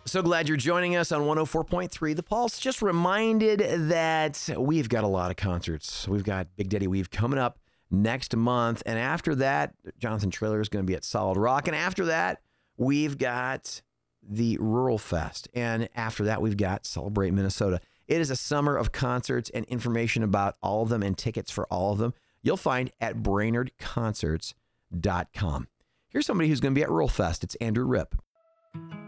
So glad you're joining us on 104.3 The Pulse. Just reminded that we've got a lot of concerts. We've got Big Daddy Weave coming up next month. And after that, Jonathan Traylor is going to be at Solid Rock. And after that, we've got the Rural Fest. And after that, we've got Celebrate Minnesota. It is a summer of concerts, and information about all of them and tickets for all of them you'll find at brainerdconcerts.com. Here's somebody who's going to be at Rural Fest. It's Andrew Ripp.